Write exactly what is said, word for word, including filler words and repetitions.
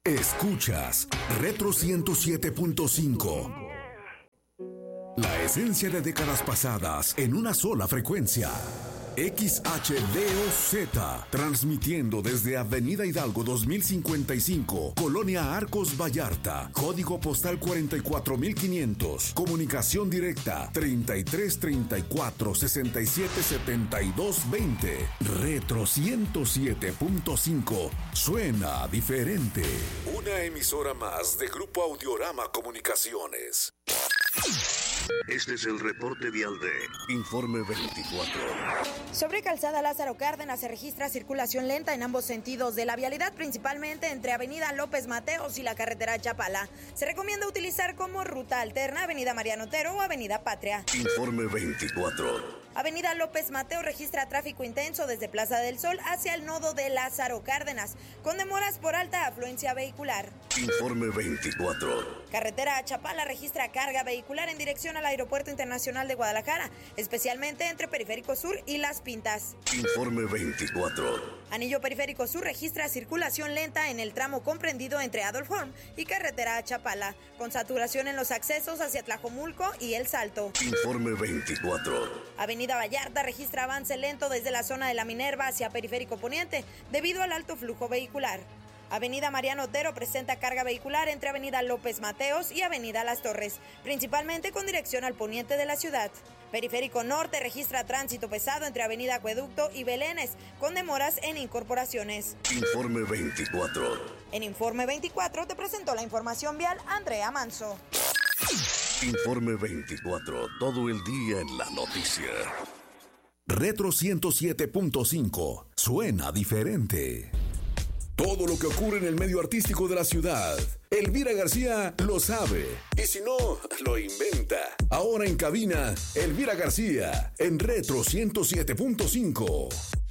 Escuchas Retro ciento siete punto cinco. La esencia de décadas pasadas en una sola frecuencia. X H D O Z, transmitiendo desde Avenida Hidalgo dos mil cincuenta y cinco, Colonia Arcos Vallarta, código postal cuarenta y cuatro mil quinientos, comunicación directa treinta y tres treinta y cuatro sesenta y siete setenta y dos veinte. Retro ciento siete punto cinco, suena diferente. Una emisora más de Grupo Audiorama Comunicaciones. Este es el reporte vial de Informe veinticuatro. Sobre Calzada Lázaro Cárdenas se registra circulación lenta en ambos sentidos de la vialidad, principalmente entre Avenida López Mateos y la carretera Chapala. Se recomienda utilizar como ruta alterna Avenida Mariano Otero o Avenida Patria. Informe veinticuatro. Avenida López Mateos registra tráfico intenso desde Plaza del Sol hacia el nodo de Lázaro Cárdenas, con demoras por alta afluencia vehicular. Informe veinticuatro. Carretera a Chapala registra carga vehicular en dirección al Aeropuerto Internacional de Guadalajara, especialmente entre Periférico Sur y Las Pintas. Informe veinticuatro. Anillo Periférico Sur registra circulación lenta en el tramo comprendido entre Adolf Horn y Carretera a Chapala, con saturación en los accesos hacia Tlajomulco y El Salto. Informe veinticuatro. Avenida Vallarta registra avance lento desde la zona de la Minerva hacia Periférico Poniente, debido al alto flujo vehicular. Avenida Mariano Otero presenta carga vehicular entre Avenida López Mateos y Avenida Las Torres, principalmente con dirección al poniente de la ciudad. Periférico Norte registra tránsito pesado entre Avenida Acueducto y Belénes, con demoras en incorporaciones. Informe veinticuatro. En Informe veinticuatro te presentó la información vial Andrea Manso. Informe veinticuatro, todo el día en la noticia. Retro ciento siete punto cinco, suena diferente. Todo lo que ocurre en el medio artístico de la ciudad, Elvira García lo sabe. Y si no, lo inventa. Ahora en cabina, Elvira García, en Retro ciento siete punto cinco.